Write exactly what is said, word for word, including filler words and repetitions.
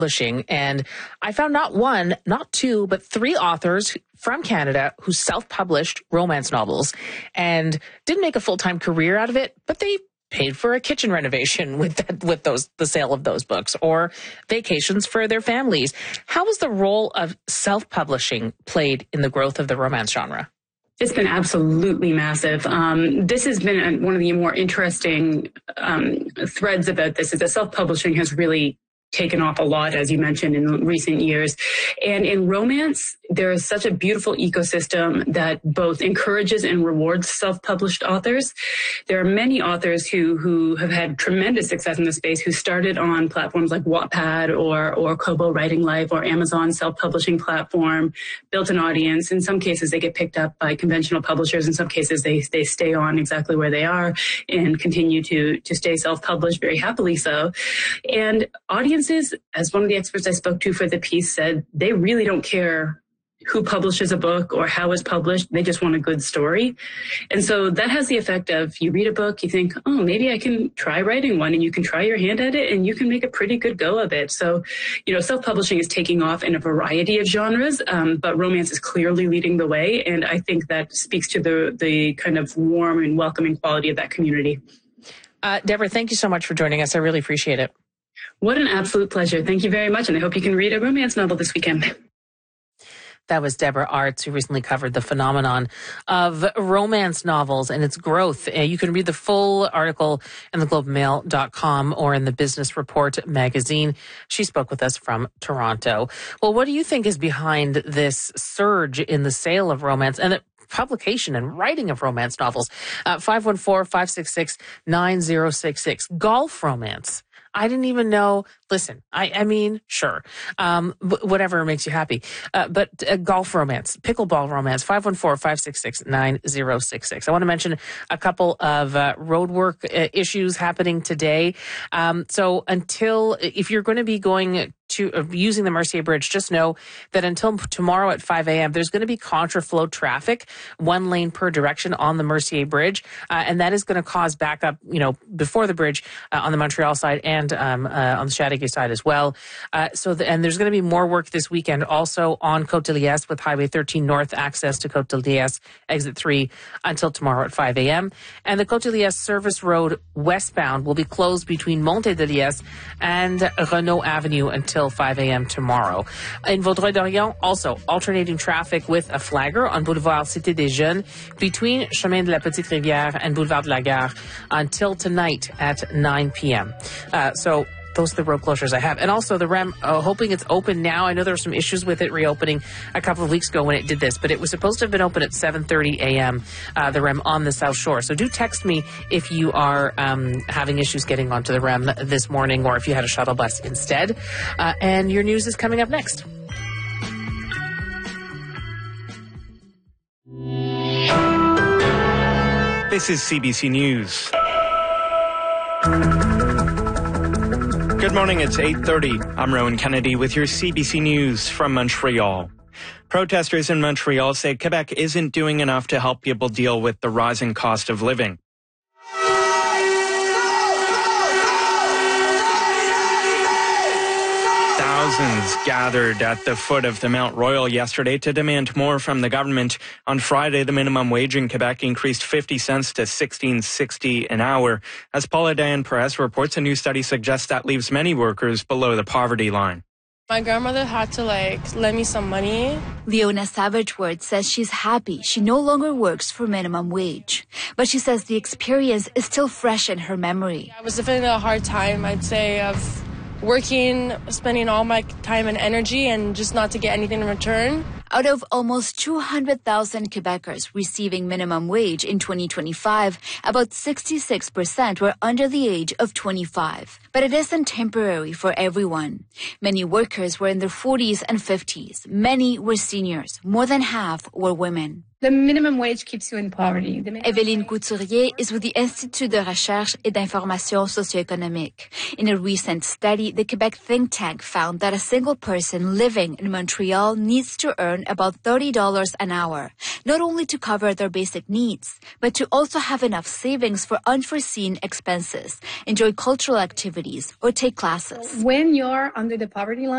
Publishing, and I found not one, not two, but three authors from Canada who self-published romance novels and didn't make a full-time career out of it, but they paid for a kitchen renovation with that, with those the sale of those books, or vacations for their families. How has the role of self-publishing played in the growth of the romance genre? It's been absolutely massive. Um, this has been one of the more interesting um, threads about this, is that self-publishing has really taken off a lot, as you mentioned, in recent years. And in romance, there is such a beautiful ecosystem that both encourages and rewards self-published authors. There are many authors who who have had tremendous success in the space, who started on platforms like Wattpad or, or Kobo Writing Life or Amazon self-publishing platform, built an audience. In some cases, they get picked up by conventional publishers. In some cases, they, they stay on exactly where they are and continue to, to stay self-published, very happily so. And audience as one of the experts I spoke to for the piece said, they really don't care who publishes a book or how it's published. They just want a good story. And so that has the effect of, you read a book, you think, oh, maybe I can try writing one, and you can try your hand at it and you can make a pretty good go of it. So, you know, self-publishing is taking off in a variety of genres, um, but romance is clearly leading the way. And I think that speaks to the, the kind of warm and welcoming quality of that community. Uh, Deborah, thank you so much for joining us. I really appreciate it. What an absolute pleasure. Thank you very much. And I hope you can read a romance novel this weekend. That was Deborah Arts, who recently covered the phenomenon of romance novels and its growth. Uh, you can read the full article in the globe mail dot com or in the Business Report magazine. She spoke with us from Toronto. Well, what do you think is behind this surge in the sale of romance and the publication and writing of romance novels? Uh, five one four, five six six, nine zero six six. Golf romance. I didn't even know. Listen, I, I mean, sure, um, whatever makes you happy. Uh, but uh, golf romance, pickleball romance, five one four, five six six, nine zero six six. I want to mention a couple of uh, roadwork uh, issues happening today. Um, so until, if you're going to be going to uh, using the Mercier Bridge, just know that until tomorrow at five a.m., there's going to be contraflow traffic, one lane per direction on the Mercier Bridge. Uh, and that is going to cause backup, you know, before the bridge uh, on the Montreal side and um, uh, on the Chateauguay side as well. Uh, so, the, and there's going to be more work this weekend also on Côte de Liesse with Highway thirteen North access to Côte de Liesse, exit three, until tomorrow at five a.m. And the Côte de Liesse Service Road westbound will be closed between Monte de Liesse and Renault Avenue until five a.m. tomorrow. In Vaudreuil-Dorion, also alternating traffic with a flagger on Boulevard Cité des Jeunes between Chemin de la Petite Rivière and Boulevard de la Gare until tonight at nine p.m. Uh, so those are the road closures I have. And also the R E M, uh, hoping it's open now. I know there were some issues with it reopening a couple of weeks ago when it did this, but it was supposed to have been open at seven thirty a.m., uh, the R E M on the South Shore. So do text me if you are um, having issues getting onto the R E M this morning, or if you had a shuttle bus instead. Uh, and your news is coming up next. This is C B C News. Good morning, it's eight thirty. I'm Rowan Kennedy with your C B C News from Montreal. Protesters in Montreal say Quebec isn't doing enough to help people deal with the rising cost of living. Thousands gathered at the foot of the Mount Royal yesterday to demand more from the government. On Friday, the minimum wage in Quebec increased fifty cents to sixteen sixty an hour. As Paula Diane Perez reports, a new study suggests that leaves many workers below the poverty line. My grandmother had to, like, lend me some money. Leona Savage-Word says she's happy she no longer works for minimum wage. But she says the experience is still fresh in her memory. I was definitely a hard time, I'd say, of working, spending all my time and energy and just not to get anything in return. Out of almost two hundred thousand Quebecers receiving minimum wage in twenty twenty-five, about sixty-six percent were under the age of twenty-five. But it isn't temporary for everyone. Many workers were in their forties and fifties. Many were seniors. More than half were women. The minimum wage keeps you in poverty. Evelyne Couturier is with the Institut de Recherche et d'Information Socio-Économique. In a recent study, the Quebec think tank found that a single person living in Montreal needs to earn about thirty dollars an hour, not only to cover their basic needs, but to also have enough savings for unforeseen expenses, enjoy cultural activities, or take classes. When you're under the poverty line,